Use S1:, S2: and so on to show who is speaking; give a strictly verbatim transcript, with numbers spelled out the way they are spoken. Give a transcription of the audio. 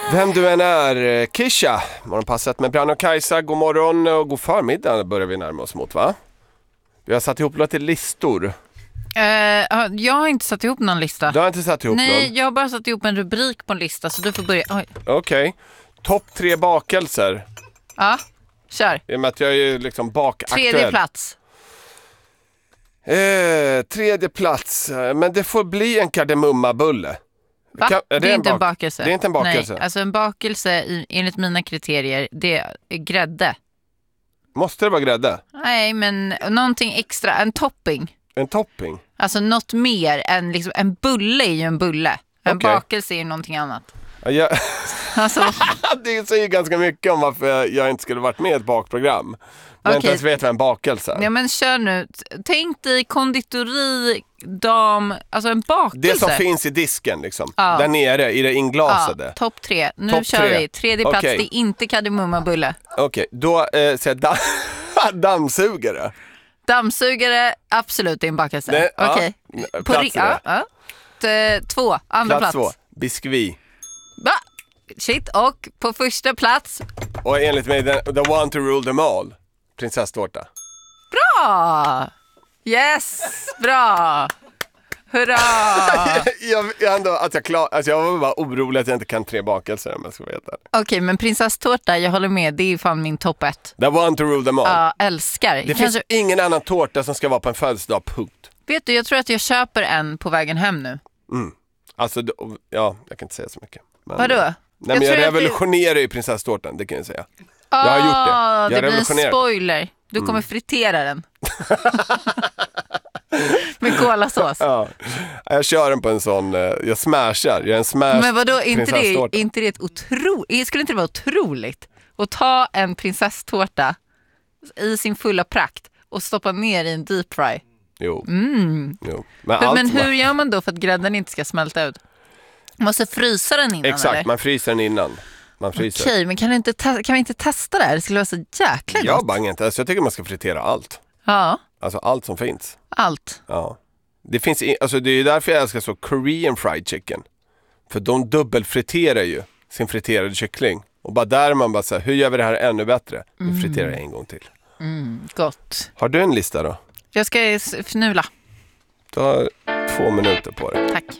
S1: Vem du än är, Kisha, morgonpasset med Brann och Kajsa. God morgon och god förmiddag börjar vi närma oss mot, va? Vi har satt ihop lite listor.
S2: Uh, jag har inte satt ihop någon lista.
S1: Du har inte satt ihop
S2: Nej,
S1: någon?
S2: jag har bara satt ihop en rubrik på en lista, så du får börja. Okej.
S1: Okay. Topp tre bakelser.
S2: Ja, kör.
S1: I och med att jag är ju liksom bakaktuell.
S2: Tredje plats.
S1: Eh, tredje plats. Men det får bli en kardemummabulle.
S2: Va?
S1: Kan, är
S2: det är
S1: det
S2: inte
S1: en,
S2: en bakelse.
S1: Det är inte en bakelse.
S2: Nej, alltså en bakelse i, enligt mina kriterier, det är grädde.
S1: Måste det vara grädde?
S2: Nej, men någonting extra, en topping.
S1: En topping?
S2: Alltså något mer än liksom, en bulle är ju en bulle. En
S1: Okay.
S2: bakelse är ju någonting annat.
S1: Ja, jag...
S2: Alltså.
S1: Det säger ganska mycket om varför jag inte skulle varit med i ett bakprogram. Men
S2: Okay.
S1: inte ens vet vad en bakelse är.
S2: Ja, men kör nu. Tänk dig konditori, dam, alltså en bakelse.
S1: Det som finns i disken liksom.
S2: Ja.
S1: Där nere i det inglasade.
S2: Ja, topp tre. Nu
S1: Top
S2: kör
S1: tre.
S2: vi. Tredje plats,
S1: Okay.
S2: det är inte kardemummabulle.
S1: Okej, okay. Då eh, säger jag damm... dammsugare.
S2: Dammsugare, absolut, det är en bakelse. Okej.
S1: Ja.
S2: På ri- ja, ja. T- två, andra
S1: plats.
S2: plats.
S1: Två, biskvi.
S2: Va? Shit, och på första plats.
S1: Och enligt mig, the, the one to rule them all. Prinsesstårta.
S2: Bra! Yes, bra! Hurra!
S1: jag, jag, ändå, att jag, klar, alltså jag var bara orolig att jag inte kan tre bakelser om jag ska veta.
S2: Okej, okay, men prinsesstårta, jag håller med, det är fan min topp ett.
S1: The one to rule them all.
S2: Ja, älskar.
S1: Det
S2: Kanske...
S1: finns ingen annan tårta som ska vara på en födelsedag, punkt.
S2: Vet du, jag tror att jag köper en på vägen hem nu.
S1: Mm. Alltså, ja, jag kan inte säga så mycket. Men,
S2: vadå?
S1: Nej, men jag, jag revolutionerar det... ju prinsesstårtan, det kan jag säga.
S2: Ah,
S1: jag har gjort det. Jag
S2: det blir en spoiler. Du kommer mm. fritera den. Med kolasås.
S1: Ja, jag kör den på en sån, jag smashar, jag är en smash.
S2: Men vadå, inte det, inte det ett otroligt, skulle inte det vara otroligt att ta en prinsesstårta i sin fulla prakt och stoppa ner i en deep fry?
S1: Jo.
S2: Mm.
S1: jo.
S2: Men, men, men hur gör man då för att grädden inte ska smälta ut? Man måste frysa den innan.
S1: Exakt,
S2: eller?
S1: Man fryser den innan. Man fryser.
S2: Okej, men kan, inte te- kan vi inte testa det här? Det skulle vara så jäkla gott.
S1: Jag bangar inte, alltså, jag tycker man ska fritera allt.
S2: Ja.
S1: Alltså allt som finns.
S2: Allt.
S1: Ja. Det finns, alltså det är därför jag älskar så Korean fried chicken. För de dubbelfriterar ju sin friterade kyckling. Och bara där man bara säger, hur gör vi det här ännu bättre? Vi mm. friterar en gång till.
S2: Mm, gott.
S1: Har du en lista då?
S2: Jag ska fnula.
S1: Du har två minuter på det.
S2: Tack.